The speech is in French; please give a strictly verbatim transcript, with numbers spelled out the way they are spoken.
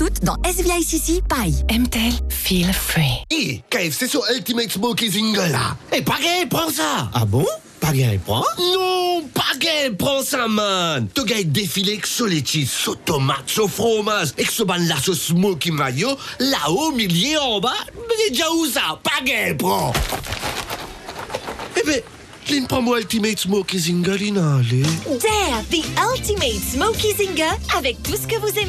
toutes dans S V I C C Paille. M T L, feel free. Hé, K F C sur Ultimate Smoky Single là. Eh, pas gay, prends ça. Ah bon? Pas gay, prends. Non, pas gay, prends ça, man. Tu gagnes défilé avec ce lettuce, ce tomate, ce fromage, et que ce ban là, ce smoky mayo, là-haut, milieu, en bas. Mais déjà où ça? Pas gay, prends. Eh ben, Lynn, prends-moi Ultimate Smoky Single, il allez. Dare the Ultimate Smoky Zinger avec tout ce que vous aimez.